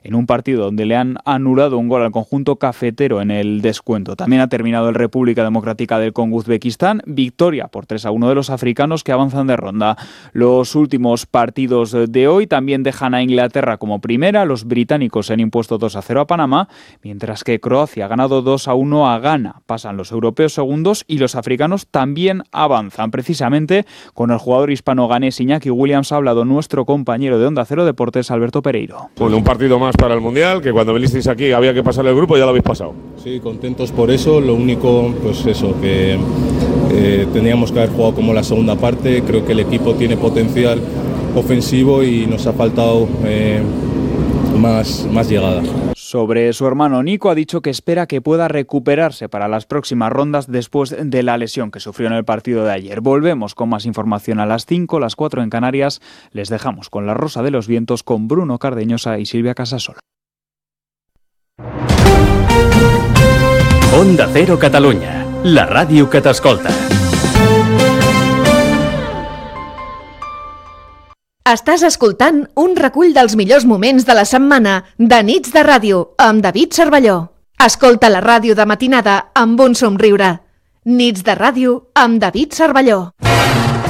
en un partido donde le han anulado un gol al conjunto cafetero en el descuento. También ha terminado el República Democrática del Congo Uzbekistán, victoria por 3-1 de los africanos que avanzan de ronda. Los últimos partidos de hoy también dejan a Inglaterra como primera, los británicos se han impuesto 2-0 a Panamá, mientras que Croacia ha ganado 2-1 a Ghana. Pasan los europeos segundos y los africanos también avanzan. Precisamente con el jugador hispano-ganés Iñaki Williams ha hablado nuestro compañero de Onda Cero Deportes, Alberto Pereiro. Bueno, un partido más para el Mundial, que cuando vinisteis aquí había que pasar el grupo, ya lo habéis pasado. Sí, contentos por eso. Lo único, pues eso, que teníamos que haber jugado como la segunda parte. Creo que el equipo tiene potencial ofensivo y nos ha faltado más llegada. Sobre su hermano Nico ha dicho que espera que pueda recuperarse para las próximas rondas después de la lesión que sufrió en el partido de ayer. Volvemos con más información a las 5, las 4 en Canarias. Les dejamos con La Rosa de los Vientos con Bruno Cardeñosa y Silvia Casasola. Onda Cero Catalunya, la ràdio que t'escolta. Estàs escoltant un recull dels millors moments de la setmana de Nits de Ràdio amb David Cervelló. Escolta la ràdio de matinada amb un somriure. Nits de Ràdio amb David Cervelló.